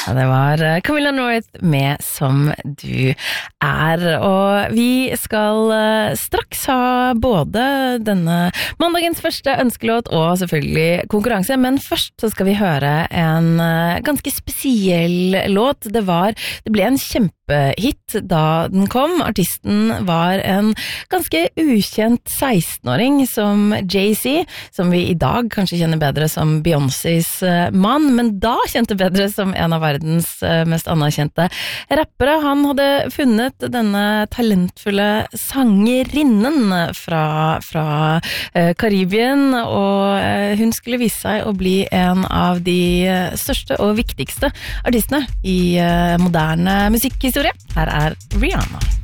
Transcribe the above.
Ja, det var Camilla North med Som du er, og vi skal straks ha både denne mandagens første ønskelåt og selvfølgelig konkurranse, men først så skal vi høre en ganske spesiell låt. Det ble en kjempehit da den kom. Artisten var en ganske ukjent 16-åring som Jay-Z, som vi i dag kanskje kjenner bedre som Beyoncés mann, men da kjente bedre som en av verdens mest anerkjente rappere. Han hadde funnet denne talentfulle sangerinnen fra Karibien, og hun skulle vise seg å bli en av de største og viktigste artistene i moderne musikkhistorie. Her er Rihanna.